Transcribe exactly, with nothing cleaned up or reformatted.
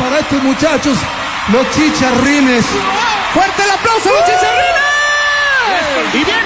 para estos muchachos, los chicharrines. ¡Fuerte el aplauso a los chicharrines! ¡Y bien!